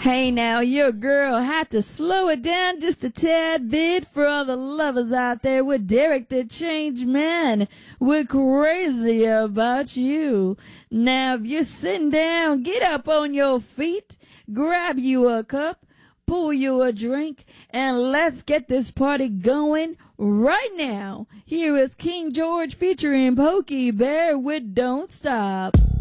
Hey now, your girl had to slow it down just a tad bit for all the lovers out there with Derek the Change Man. We're crazy about you. Now, if you're sitting down, get up on your feet, grab you a cup, pour you a drink, and let's get this party going right now. Here is King George featuring Pokey Bear with Don't Stop.